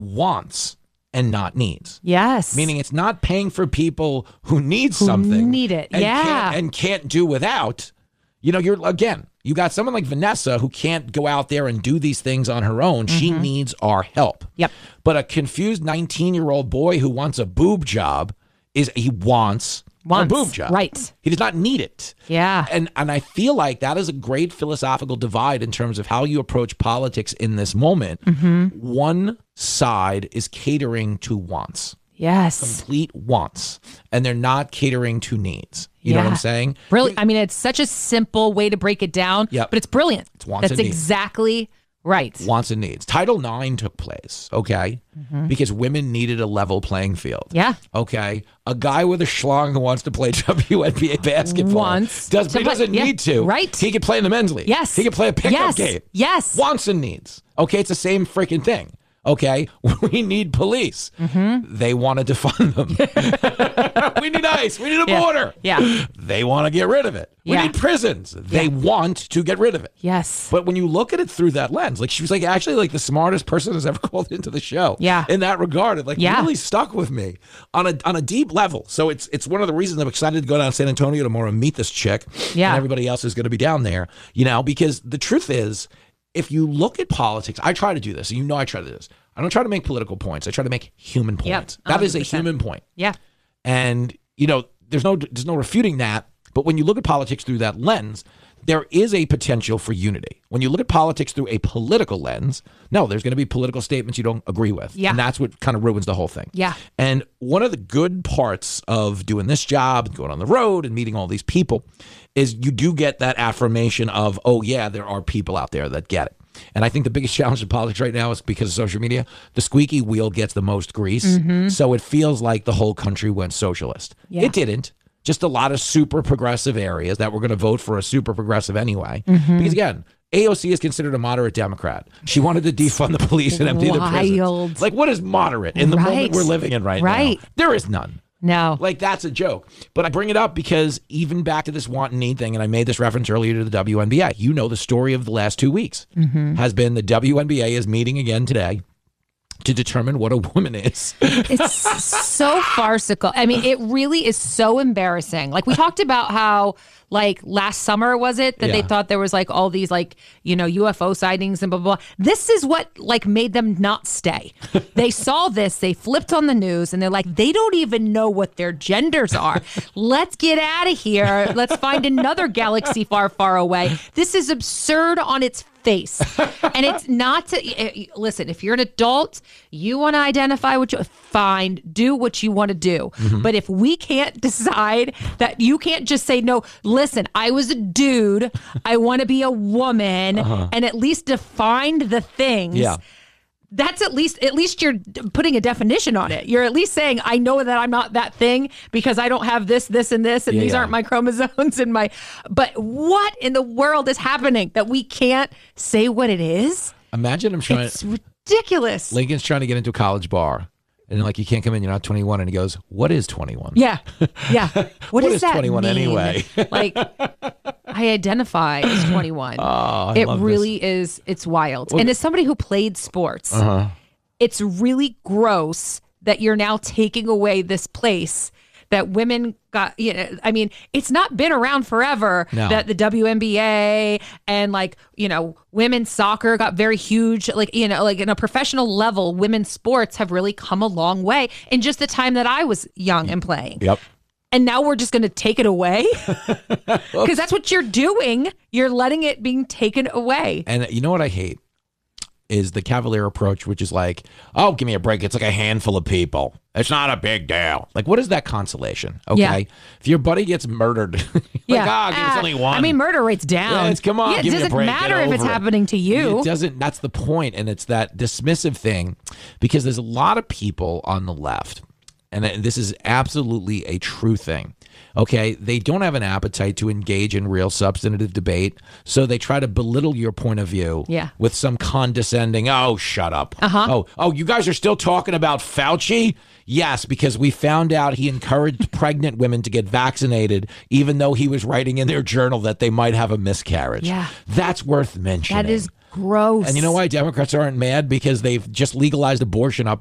wants and not needs. Yes. Meaning it's not paying for people who need something. Need it. And can't do without. You got someone like Vanessa who can't go out there and do these things on her own. She needs our help. Yep. But a confused 19-year-old boy who wants a boob job wants a boob job. Right. He does not need it. Yeah. And I feel like that is a great philosophical divide in terms of how you approach politics in this moment. One side is catering to wants. Yes. Complete wants. And they're not catering to needs. You know what I'm saying? Brilliant. I mean, it's such a simple way to break it down, but it's brilliant. It's wants That's and needs. exactly right. Wants and needs. Title IX took place, okay? Because women needed a level playing field. Yeah. Okay? A guy with a schlong who wants to play WNBA basketball he doesn't need to. Right. He could play in the men's league. Yes. He could play a pickup game. Yes. Wants and needs. Okay? It's the same freaking thing. Okay, we need police. They want to defund them. We need ICE. We need a border. Yeah. They want to get rid of it. We need prisons. They want to get rid of it. Yes. But when you look at it through that lens, like she was like actually like the smartest person who's ever called into the show. Yeah. In that regard, it really stuck with me on a deep level. So it's one of the reasons I'm excited to go down to San Antonio tomorrow and meet this chick. Yeah. And everybody else is going to be down there. Because the truth is, if you look at politics, I try to do this. I try to do this. I don't try to make political points. I try to make human points. Yep, that is a human point. Yeah. And, there's no refuting that. But when you look at politics through that lens, there is a potential for unity. When you look at politics through a political lens, no, there's going to be political statements you don't agree with. Yeah. And that's what kind of ruins the whole thing. Yeah. And one of the good parts of doing this job and going on the road and meeting all these people is you do get that affirmation of, oh, yeah, there are people out there that get it. And I think the biggest challenge in politics right now is because of social media, the squeaky wheel gets the most grease. So it feels like the whole country went socialist. Yeah. It didn't. Just a lot of super progressive areas that were going to vote for a super progressive anyway. Because again, AOC is considered a moderate Democrat. She wanted to defund the police and empty the prisons. Like, what is moderate in the moment we're living in right now? There is none. No. Like, that's a joke. But I bring it up because even back to this want and need thing, and I made this reference earlier to the WNBA. The story of the last 2 weeks has been the WNBA is meeting again today to determine what a woman is. It's so farcical. I mean, it really is so embarrassing. Like, we talked about how, last summer, was it, that they thought there was, all these, UFO sightings and blah, blah, blah. This is what, made them not stay. They saw this, they flipped on the news, and they're like, they don't even know what their genders are. Let's get out of here. Let's find another galaxy far, far away. This is absurd on its face. And it's not to listen, if you're an adult, you want to identify fine, do what you want to do. But if we can't decide that, you can't just say, no, listen, I was a dude, I want to be a woman, and at least define the things. Yeah. That's at least you're putting a definition on it. You're at least saying, I know that I'm not that thing because I don't have this, and this, and these aren't my chromosomes and but what in the world is happening that we can't say what it is? Imagine it's ridiculous. Lincoln's trying to get into a college bar. And you can't come in, you're not 21. And he goes, what is 21? Yeah. Yeah. What does is that 21 mean? Anyway? I identify as 21. Oh, it really is. It's wild. And as somebody who played sports, it's really gross that you're now taking away this place that women got, I mean, it's not been around forever that the WNBA and women's soccer got very huge, in a professional level, women's sports have really come a long way in just the time that I was young and playing. Yep. And now we're just going to take it away? Because that's what you're doing. You're letting it being taken away. And you know what I hate? Is the cavalier approach, which is like, oh, give me a break. It's like a handful of people. It's not a big deal. What is that consolation? Okay. Yeah. If your buddy gets murdered, it's only one. I mean, murder rate's down. Come on, it give me a break. Doesn't matter if it's happening to you. It doesn't. That's the point. And it's that dismissive thing because there's a lot of people on the left and this is absolutely a true thing. Okay, they don't have an appetite to engage in real substantive debate, so they try to belittle your point of view with some condescending, oh, shut up. Oh, you guys are still talking about Fauci? Yes, because we found out he encouraged pregnant women to get vaccinated, even though he was writing in their journal that they might have a miscarriage. Yeah. That's worth mentioning. That is gross. And you know why Democrats aren't mad? Because they've just legalized abortion up